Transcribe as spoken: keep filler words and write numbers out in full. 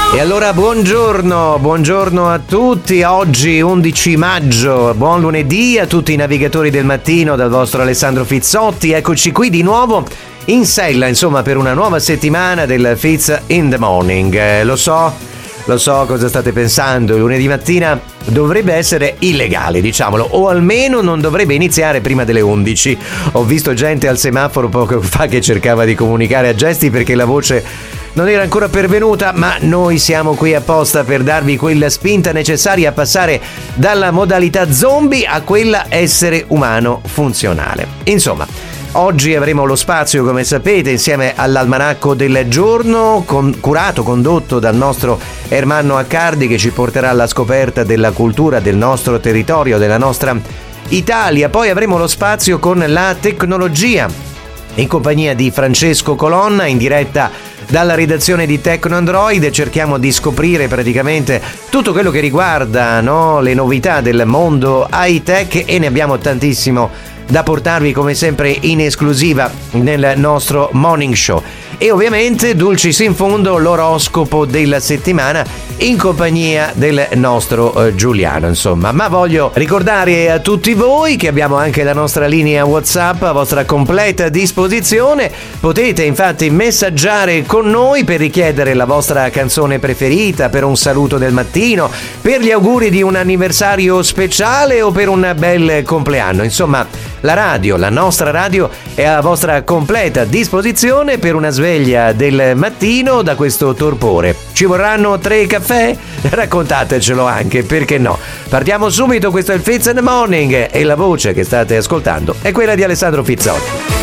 E allora buongiorno, buongiorno a tutti, oggi undici maggio, buon lunedì a tutti i navigatori del mattino dal vostro Alessandro Fizzotti, eccoci qui di nuovo in sella, insomma, per una nuova settimana del Fizz in the Morning. Eh, lo so, lo so cosa state pensando, il lunedì mattina dovrebbe essere illegale, diciamolo, o almeno non dovrebbe iniziare prima delle undici. Ho visto gente al semaforo poco fa che cercava di comunicare a gesti perché la voce non era ancora pervenuta, ma noi siamo qui apposta per darvi quella spinta necessaria a passare dalla modalità zombie a quella essere umano funzionale. Insomma, oggi avremo lo spazio, come sapete, insieme all'almanacco del giorno, con, curato, condotto dal nostro Ermanno Accardi, che ci porterà alla scoperta della cultura del nostro territorio, della nostra Italia. Poi avremo lo spazio con la tecnologia, in compagnia di Francesco Colonna, in diretta dalla redazione di Tecno Android. Cerchiamo di scoprire praticamente tutto quello che riguarda, no, le novità del mondo high tech, e ne abbiamo tantissimo da portarvi come sempre in esclusiva nel nostro morning show. E ovviamente dulcis in fondo l'oroscopo della settimana in compagnia del nostro eh, Giuliano, insomma. Ma voglio ricordare a tutti voi che abbiamo anche la nostra linea WhatsApp a vostra completa disposizione. Potete infatti messaggiare con noi per richiedere la vostra canzone preferita, per un saluto del mattino, per gli auguri di un anniversario speciale o per un bel compleanno. Insomma, la radio, la nostra radio è a vostra completa disposizione per una sveglia del mattino da questo torpore. Ci vorranno tre caffè? Raccontatecelo anche, perché no? Partiamo subito, questo è il Fizz in the Morning e la voce che state ascoltando è quella di Alessandro Fizzotti.